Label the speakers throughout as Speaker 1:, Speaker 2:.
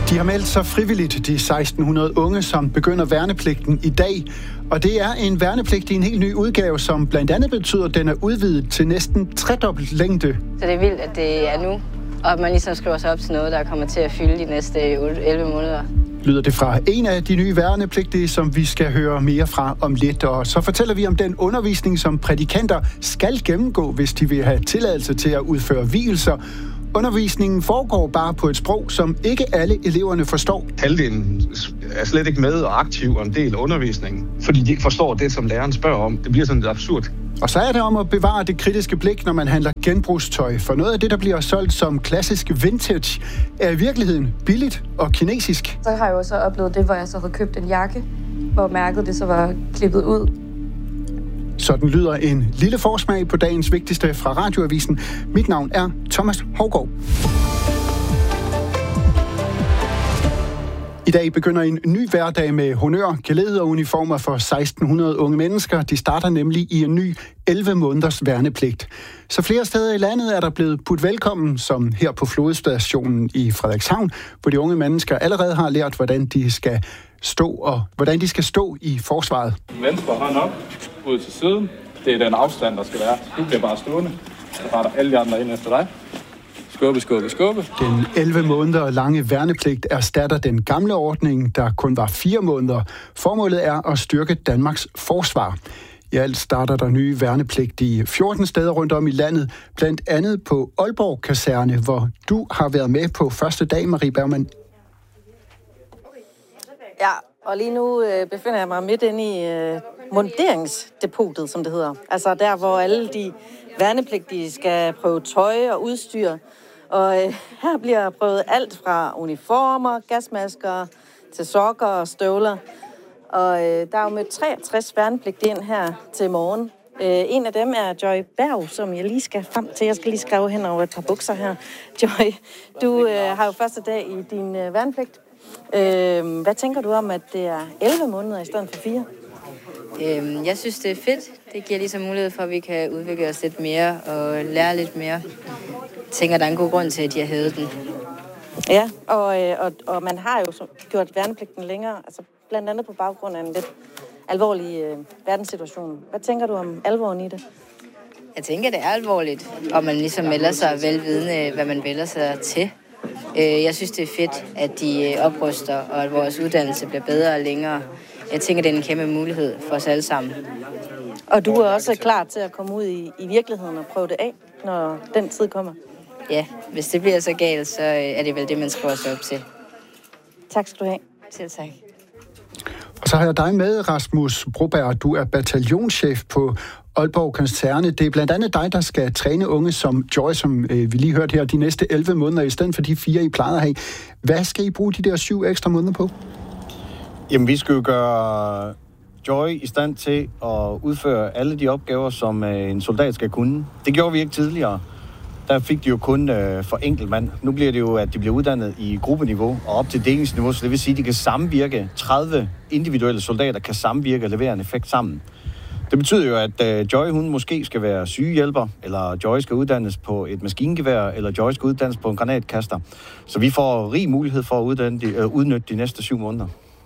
Speaker 1: De har meldt sig frivilligt, de 1600 unge, som begynder værnepligten i dag. Og det er en værnepligt i en helt ny udgave, som blandt andet betyder, at den er udvidet til næsten tredobbelt længde.
Speaker 2: Så det er vildt, at det er nu, og at man ligesom skriver sig op til noget, der kommer til at fylde de næste 11 måneder.
Speaker 1: Lyder det fra en af de nye værnepligtige, som vi skal høre mere fra om lidt. Og så fortæller vi om den undervisning, som prædikanter skal gennemgå, hvis de vil have tilladelse til at udføre vielser. Undervisningen foregår bare på et sprog, som ikke alle eleverne forstår.
Speaker 3: Halvdelen er slet ikke med og aktiv og en del af undervisningen, fordi de ikke forstår det, som læreren spørger om. Det bliver sådan lidt absurd.
Speaker 1: Og så er det om at bevare det kritiske blik, når man handler genbrugstøj. For noget af det, der bliver solgt som klassisk vintage, er i virkeligheden billigt og kinesisk.
Speaker 4: Så har jeg jo så oplevet det, hvor jeg så havde købt en jakke, hvor mærket det så var klippet ud.
Speaker 1: Sådan lyder en lille forsmag på dagens vigtigste fra Radioavisen. Mit navn er Thomas Hougaard. I dag begynder en ny hverdag med honør, glæde og uniformer for 1600 unge mennesker. De starter nemlig i en ny 11 måneders værnepligt. Så flere steder i landet er der blevet budt velkommen, som her på flodstationen i Frederikshavn, hvor de unge mennesker allerede har lært, hvordan de skal stå i forsvaret.
Speaker 5: Venstre hånd op, ud til siden. Det er den afstand, der skal være. Du bliver bare stående. Så retter alle de andre ind efter dig. Skubbe.
Speaker 1: Den 11 måneder lange værnepligt erstatter den gamle ordning, der kun var 4 måneder. Formålet er at styrke Danmarks forsvar. I alt starter der nye værnepligt i 14 steder rundt om i landet, blandt andet på Aalborg Kaserne, hvor du har været med på første dag, Marie Bergmann.
Speaker 6: Ja, og lige nu befinder jeg mig midt inde i munderingsdepotet, som det hedder. Altså der, hvor alle de værnepligtige skal prøve tøj og udstyr. Og her bliver prøvet alt fra uniformer, gasmasker til sokker og støvler. Og der er jo med 63 værnepligtige ind her til morgen. En af dem er Joy Berg, som jeg lige skal frem til. Jeg skal lige skrive hen over et par bukser her. Joy, du har jo første dag i din værnepligt. Hvad tænker du om, at det er 11 måneder i stedet for 4?
Speaker 2: Jeg synes, det er fedt. Det giver ligesom mulighed for, at vi kan udvikle os lidt mere og lære lidt mere. Jeg tænker, der er en god grund til, at de har hævet den.
Speaker 6: Ja, og man har jo gjort værnepligten længere, altså blandt andet på baggrund af en lidt alvorlig verdenssituation. Hvad tænker du om alvoren i det?
Speaker 2: Jeg tænker, det er alvorligt, og man ligesom melder sig velvidende, hvad man vælger sig til. Jeg synes, det er fedt, at de opruster, og at vores uddannelse bliver bedre og længere. Jeg tænker, det er en kæmpe mulighed for os alle sammen.
Speaker 6: Og du er også klar til at komme ud i virkeligheden og prøve det af, når den tid kommer?
Speaker 2: Ja, hvis det bliver så galt, så er det vel det, man skriver sig op til.
Speaker 6: Tak skal du have.
Speaker 2: Selv tak.
Speaker 1: Og så har jeg dig med, Rasmus Broberg. Du er bataljonschef på Aalborg Kaserne. Det er blandt andet dig, der skal træne unge som Joy, som vi lige hørte her, de næste 11 måneder, i stedet for de 4, I plejede at have. Hvad skal I bruge de der 7 ekstra måneder på?
Speaker 7: Jamen, vi skal jo gøre Joy i stand til at udføre alle de opgaver, som en soldat skal kunne. Det gjorde vi ikke tidligere. Der fik de jo kun for enkelt mand. Nu bliver det jo, at de bliver uddannet i gruppeniveau og op til delingsniveau, så det vil sige, at de kan samvirke. 30 individuelle soldater kan samvirke og levere en effekt sammen. Det betyder jo, at Joy, hun måske skal være sygehjælper, eller Joy skal uddannes på et maskingevær, eller Joy skal uddannes på en granatkaster. Så vi får rig mulighed for at udnytte de næste 7 måneder.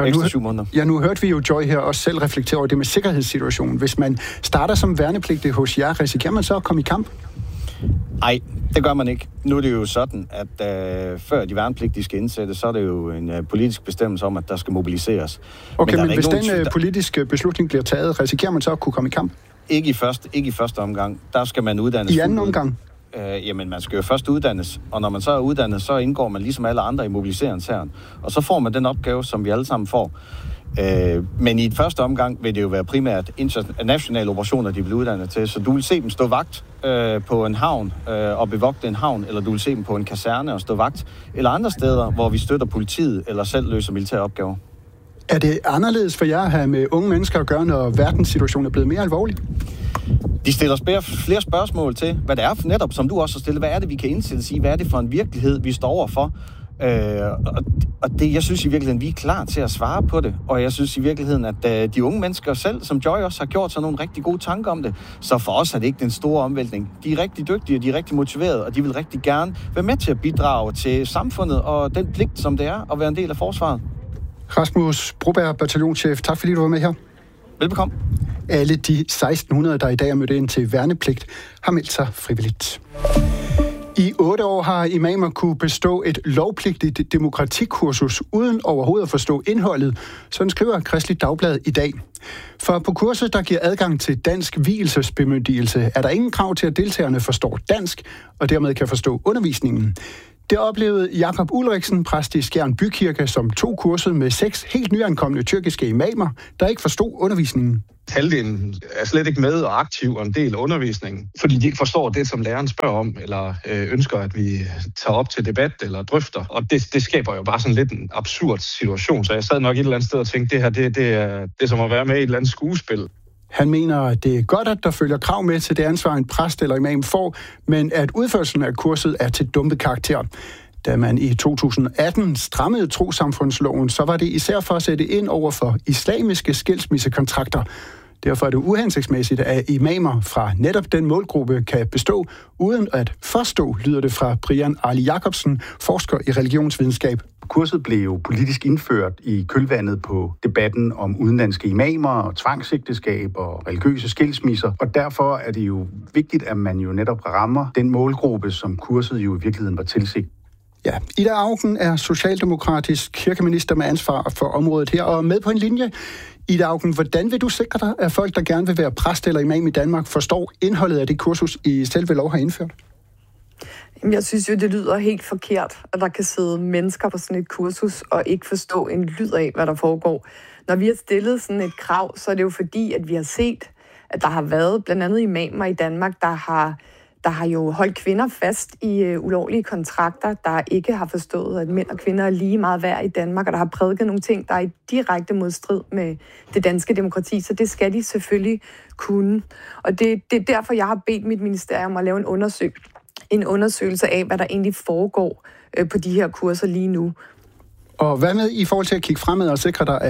Speaker 7: Nu hørte vi jo Joy her også selv reflektere over det med sikkerhedssituationen. Hvis man starter som værnepligtig hos jer, risikerer man så at komme i kamp? Nej, det gør man ikke. Nu er det jo sådan, at før de værnepligtige skal indsættes, så er det jo en politisk bestemmelse om, at der skal mobiliseres.
Speaker 1: Okay, men hvis den politiske beslutning bliver taget, risikerer man så at kunne komme i kamp?
Speaker 7: Ikke i første omgang. Der skal man uddannes.
Speaker 1: I anden omgang?
Speaker 7: Jamen, man skal jo først uddannes, og når man så er uddannet, så indgår man ligesom alle andre i mobiliseringshæren. Og så får man den opgave, som vi alle sammen får. Men i et første omgang vil det jo være primært nationale operationer, de bliver uddannet til. Så du vil se dem stå vagt på en havn og bevogte en havn, eller du vil se dem på en kaserne og stå vagt, eller andre steder, hvor vi støtter politiet eller selv løser militære opgaver.
Speaker 1: Er det anderledes for jer at have med unge mennesker at gøre, når verdenssituationen er blevet mere alvorlig?
Speaker 7: De stiller flere spørgsmål til, hvad det er, netop som du også har stillet. Hvad er det, vi kan indsættes i? Hvad er det for en virkelighed, vi står overfor? Og det, jeg synes i virkeligheden, vi er klar til at svare på det. Og jeg synes i virkeligheden, at de unge mennesker selv, som Joy også har gjort sig nogle rigtig gode tanker om det, så for os er det ikke den store omvæltning. De er rigtig dygtige, de er rigtig motiverede, og de vil rigtig gerne være med til at bidrage til samfundet og den pligt, som det er at være en del af forsvaret.
Speaker 1: Rasmus Broberg, bataljonschef, tak fordi du var med her.
Speaker 7: Velbekomme.
Speaker 1: Alle de 1600, der i dag er mødt ind til værnepligt, har meldt sig frivilligt. I 8 år har imamer kunne bestå et lovpligtigt demokratikursus uden overhovedet at forstå indholdet, sådan skriver Kristeligt Dagblad i dag. For på kurset, der giver adgang til dansk vielsesbemyndigelse, er der ingen krav til, at deltagerne forstår dansk og dermed kan forstå undervisningen. Det oplevede Jakob Ulriksen, præst i Skjern Bykirke, som tog kurset med 6 helt nyankomne tyrkiske imamer, der ikke forstod undervisningen.
Speaker 3: Halvdelen er slet ikke med og aktiv og en del af undervisningen, fordi de ikke forstår det, som læreren spørger om, eller ønsker, at vi tager op til debat eller drøfter. Og det skaber jo bare sådan lidt en absurd situation, så jeg sad nok et eller andet sted og tænkte, det her det er som at være med i et eller andet skuespil.
Speaker 1: Han mener, at det er godt, at der følger krav med til det ansvar, en præst eller imam får, men at udførelsen af kurset er til dumpet karakter. Da man i 2018 strammede trossamfundsloven, så var det især for at sætte ind over for islamiske skilsmissekontrakter. Derfor er det uhensigtsmæssigt, at imamer fra netop den målgruppe kan bestå uden at forstå, lyder det fra Brian Arli Jacobsen, forsker i religionsvidenskab.
Speaker 8: Kurset blev jo politisk indført i kølvandet på debatten om udenlandske imamer og tvangsægteskab og religiøse skilsmisser, og derfor er det jo vigtigt, at man jo netop rammer den målgruppe, som kurset jo i virkeligheden var tilsigtet.
Speaker 1: Ja, Ida Auken er socialdemokratisk kirkeminister med ansvar for området her, og med på en linje. Ida Auken, hvordan vil du sikre dig, at folk, der gerne vil være præst eller imam i Danmark, forstår indholdet af det kursus, I selv ved lov har indført?
Speaker 4: Jeg synes jo, det lyder helt forkert, at der kan sidde mennesker på sådan et kursus og ikke forstå en lyd af, hvad der foregår. Når vi har stillet sådan et krav, så er det jo fordi, at vi har set, at der har været blandt andet imamer i Danmark, der har jo holdt kvinder fast i ulovlige kontrakter, der ikke har forstået, at mænd og kvinder er lige meget værd i Danmark, og der har prædiket nogle ting, der er i direkte modstrid med det danske demokrati, så det skal de selvfølgelig kunne. Og det er derfor, jeg har bedt mit ministerium at lave en undersøgelse af, hvad der egentlig foregår på de her kurser lige nu.
Speaker 1: Og hvad med i forhold til at kigge fremad og sikre dig,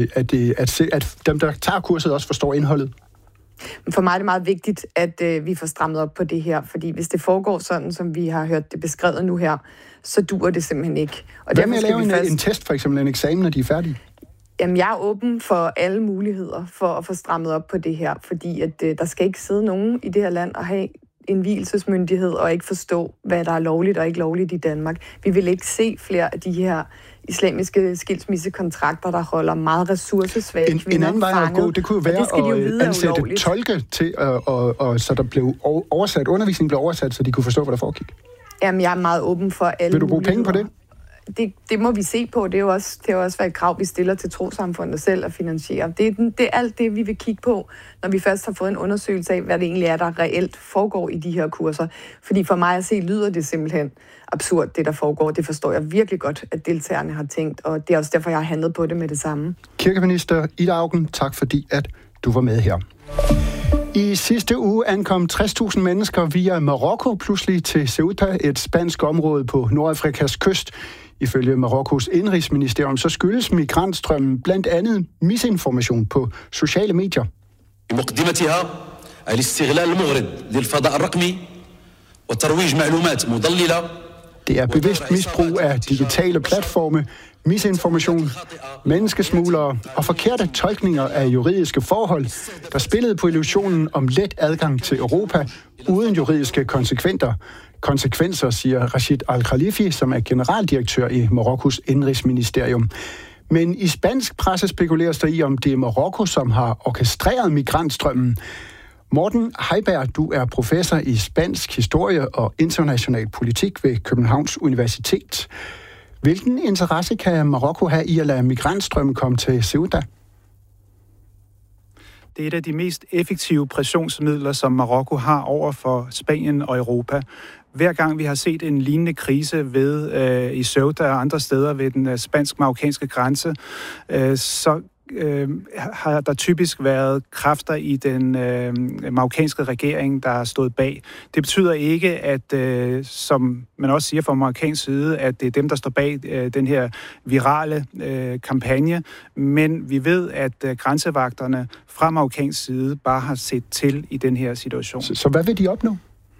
Speaker 1: at dem, der tager kurset, også forstår indholdet?
Speaker 4: For mig er det meget vigtigt, at vi får strammet op på det her, fordi hvis det foregår sådan, som vi har hørt det beskrevet nu her, så duer det simpelthen ikke. Og
Speaker 1: hvad med at lave en test, for eksempel en eksamen, når de er færdige?
Speaker 4: Jamen, jeg er åben for alle muligheder for at få strammet op på det her, fordi at der skal ikke sidde nogen i det her land og have en vielsesmyndighed og ikke forstå, hvad der er lovligt og ikke lovligt i Danmark. Vi vil ikke se flere af de her islamiske skilsmissekontrakter, der holder meget ressourcesvage kvinder fanget. En anden vej at gå,
Speaker 1: det kunne være at ansætte tolke til, så der blev oversat, undervisningen blev oversat, så de kunne forstå, hvad der foregik.
Speaker 4: Jamen, jeg er meget åben for alle.
Speaker 1: Vil du bruge penge på det?
Speaker 4: Det må vi se på. Det er jo også et krav, vi stiller til trossamfundet selv at finansiere. Det er alt det, vi vil kigge på, når vi først har fået en undersøgelse af, hvad det egentlig er, der reelt foregår i de her kurser. Fordi for mig at se, lyder det simpelthen absurd, det der foregår. Det forstår jeg virkelig godt, at deltagerne har tænkt, og det er også derfor, jeg har handlet på det med det samme.
Speaker 1: Kirkeminister Ida Auken, tak fordi, at du var med her. I sidste uge ankom 60.000 mennesker via Marokko pludselig til Ceuta, et spansk område på Nordafrikas kyst. Ifølge Marokkos indrigsministerium så skyldes migrantstrømmen blandt andet misinformation på sociale medier. Det er bevidst misbrug af digitale platforme, misinformation, menneskesmuglere og forkerte tolkninger af juridiske forhold, der spillede på illusionen om let adgang til Europa uden juridiske konsekvenser, siger Rashid Al-Khalifi, som er generaldirektør i Marokkos indrigsministerium. Men i spansk presse spekuleres der i, om det er Marokko, som har orkestreret migrantstrømmen. Morten Heiberg, du er professor i spansk historie og international politik ved Københavns Universitet. Hvilken interesse kan Marokko have i at lade migrantstrømmen komme til Ceuta?
Speaker 9: Det er et af de mest effektive pressionsmidler, som Marokko har over for Spanien og Europa. Hver gang vi har set en lignende krise i Ceuta og andre steder ved den spansk-marokkanske grænse, så har der typisk været kræfter i den marokkanske regering, der har stået bag. Det betyder ikke, at, som man også siger fra marokkansk side, at det er dem, der står bag den her virale kampagne, men vi ved, at grænsevagterne fra marokkansk side bare har set til i den her situation.
Speaker 1: Så hvad vil de opnå?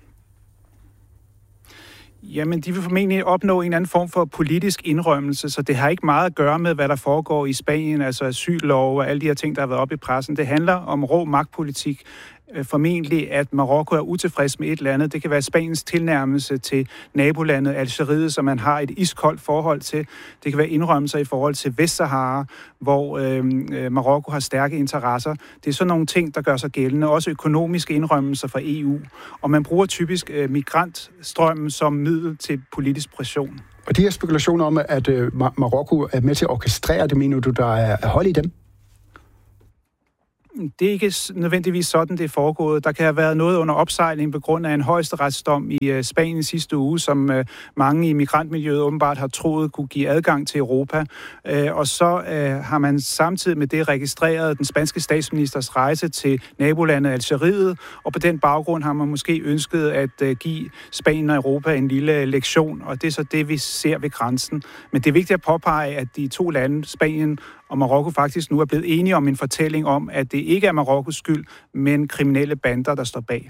Speaker 9: Jamen, de vil formentlig opnå en anden form for politisk indrømmelse, så det har ikke meget at gøre med, hvad der foregår i Spanien, altså asyllov og alle de her ting, der har været oppe i pressen. Det handler om rå magtpolitik. Formentlig, at Marokko er utilfreds med et eller andet. Det kan være Spaniens tilnærmelse til nabolandet Algeriet, som man har et iskoldt forhold til. Det kan være indrømmelser i forhold til Vestsahara, hvor Marokko har stærke interesser. Det er sådan nogle ting, der gør sig gældende. Også økonomiske indrømmelser fra EU. Og man bruger typisk migrantstrømmen som middel til politisk pression.
Speaker 1: Og de her spekulationer om, at Marokko er med til at orkestrere det, mener du, der er hold i dem?
Speaker 9: Det er ikke nødvendigvis sådan, det er foregået. Der kan have været noget under opsejling på grund af en højesteretsdom i Spanien sidste uge, som mange i migrantmiljøet åbenbart har troet kunne give adgang til Europa. Og så har man samtidig med det registreret den spanske statsministers rejse til nabolandet Algeriet, og på den baggrund har man måske ønsket at give Spanien og Europa en lille lektion, og det er så det, vi ser ved grænsen. Men det er vigtigt at påpege, at de to lande, Spanien og Marokko, faktisk nu er blevet enige om en fortælling om, at det ikke er Marokkos skyld, men kriminelle bander, der står bag.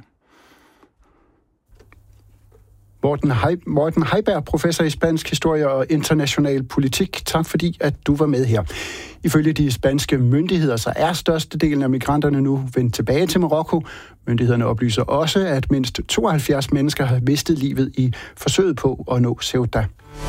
Speaker 1: Morten Heiberg, professor i spansk historie og international politik. Tak fordi, at du var med her. Ifølge de spanske myndigheder, så er størstedelen af migranterne nu vendt tilbage til Marokko. Myndighederne oplyser også, at mindst 72 mennesker har mistet livet i forsøget på at nå Ceuta.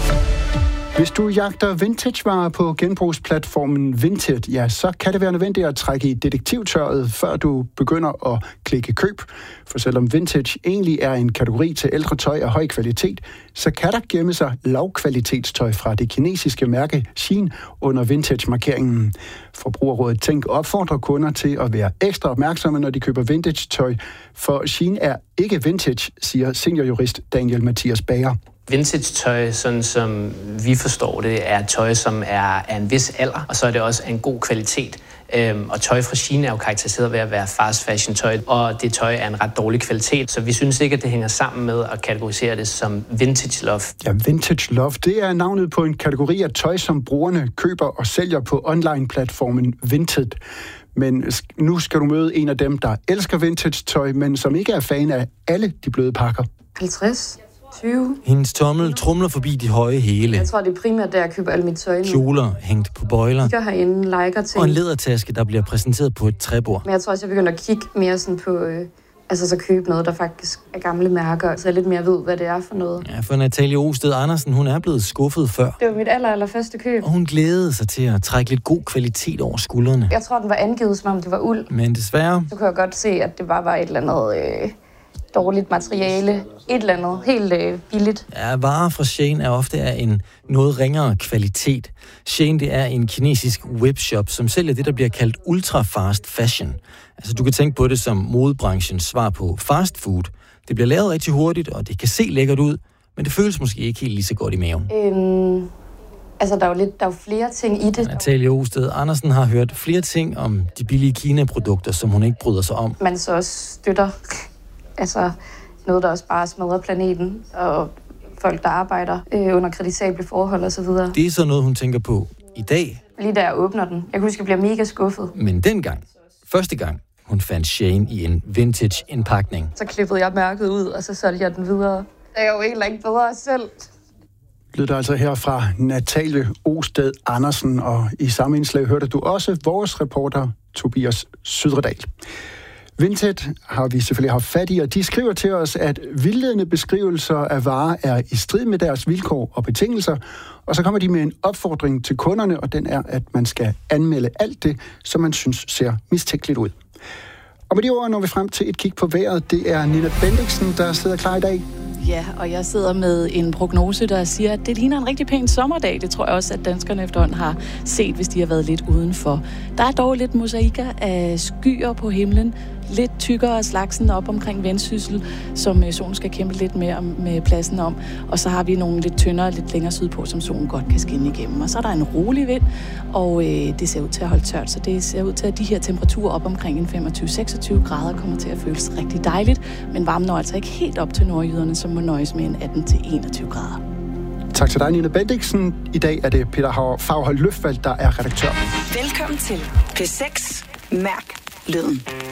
Speaker 1: Hvis du jagter vintagevarer på genbrugsplatformen Vinted, ja, så kan det være nødvendigt at trække i detektivtøjet, før du begynder at klikke køb. For selvom vintage egentlig er en kategori til ældre tøj af høj kvalitet, så kan der gemme sig lavkvalitetstøj fra det kinesiske mærke Shein under vintage-markeringen. Forbrugerrådet Tænk opfordrer kunder til at være ekstra opmærksomme, når de køber vintage-tøj, for Shein er ikke vintage, siger seniorjurist Daniel Mathias Bager.
Speaker 10: Vintage-tøj, sådan som vi forstår det, er tøj, som er af en vis alder, og så er det også en god kvalitet. Og tøj fra Shein er jo karakteriseret ved at være fast fashion tøj, og det tøj er en ret dårlig kvalitet, så vi synes ikke, at det hænger sammen med at kategorisere det som vintage love. Ja,
Speaker 1: vintage love, det er navnet på en kategori af tøj, som brugerne køber og sælger på online-platformen Vinted. Men nu skal du møde en af dem, der elsker vintage-tøj, men som ikke er fan af alle de bløde pakker.
Speaker 11: 50. 20.
Speaker 12: Hendes tommel trumler forbi de høje hæle.
Speaker 11: Jeg tror, det er primært der, jeg køber alle mit tøj nu.
Speaker 12: Kjoler hængt på bøjler.
Speaker 11: Jeg kigger herinde, liker ting.
Speaker 12: Og en lædertaske, der bliver præsenteret på et træbord.
Speaker 11: Men jeg tror også, jeg begynder at kigge mere sådan på, så købe noget, der faktisk er gamle mærker, så jeg lidt mere ved, hvad det er for noget.
Speaker 12: Ja, for Natalie Osted Andersen, hun er blevet skuffet før.
Speaker 11: Det var mit allerførste køb.
Speaker 12: Og hun glædede sig til at trække lidt god kvalitet over skuldrene.
Speaker 11: Jeg tror, den var angivet, som om det var uld.
Speaker 12: Men desværre...
Speaker 11: Så kunne jeg godt se, at det bare var et eller andet... dårligt materiale, et eller andet, helt billigt.
Speaker 12: Ja, varer fra Shein er ofte af en noget ringere kvalitet. Shein, det er en kinesisk webshop, som sælger det, der bliver kaldt ultra-fast fashion. Altså, du kan tænke på det som modebranchens svar på fast food. Det bliver lavet rigtig hurtigt, og det kan se lækkert ud, men det føles måske ikke helt lige så godt i maven.
Speaker 11: Der er jo flere ting i det.
Speaker 12: Natalie Osted Andersen har hørt flere ting om de billige Kina-produkter, som hun ikke bryder sig om.
Speaker 11: Man så også støtter noget, der også bare smadrer planeten, og folk, der arbejder under kritisable forhold osv.
Speaker 12: Det er så noget, hun tænker på i dag.
Speaker 11: Lige da jeg åbner den. Jeg kan huske, jeg bliver mega skuffet.
Speaker 12: Men første gang, hun fandt Shein i en vintage-indpakning.
Speaker 11: Så klippede jeg mærket ud, og så solgte jeg den videre. Det er jo egentlig ikke bedre selv.
Speaker 1: Lød der altså her fra Natalie Osted Andersen, og i samme indslag hørte du også vores reporter Tobias Sydredal. Vinted har vi selvfølgelig haft fat i, og de skriver til os, at vildledende beskrivelser af varer er i strid med deres vilkår og betingelser, og så kommer de med en opfordring til kunderne, og den er, at man skal anmelde alt det, som man synes ser mistænkeligt ud. Og med de ord når vi frem til et kig på vejret. Det er Nina Bendiksen, der sidder klar i dag.
Speaker 13: Ja, og jeg sidder med en prognose, der siger, at det ligner en rigtig pæn sommerdag. Det tror jeg også, at danskerne efterhånden har set, hvis de har været lidt udenfor. Der er dog lidt mosaikker af skyer på himlen. lidt tykkere slagsen op omkring Vendsyssel, som solen skal kæmpe lidt mere med pladsen om. Og så har vi nogle lidt tyndere, lidt længere sydpå, som solen godt kan skinne igennem. Og så er der en rolig vind, og det ser ud til at holde tørt. Så det ser ud til, at de her temperaturer op omkring en 25-26 grader kommer til at føles rigtig dejligt. Men varmen når altså ikke helt op til nordjyderne, som må nøjes med en 18-21 grader.
Speaker 1: Tak til dig, Nina Bendiksen. I dag er det Peter Faghold Løfvald, der er redaktør.
Speaker 14: Velkommen til P6 Mærk Lyden.